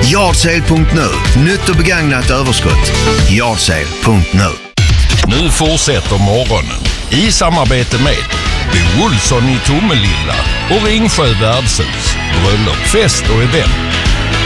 Yardsale.nu. Nytt och begagnat överskott. Yardsale.nu. Nu fortsätter morgonen i samarbete med Bo Olsson i Tomelilla och Ringsjö värdshus. Bröllop, fest och event.